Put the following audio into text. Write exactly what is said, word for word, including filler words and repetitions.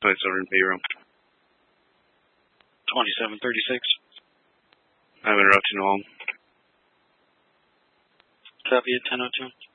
Place over in payroll. twenty-seven thirty-six. I'm interrupting all. Copy at ten oh two.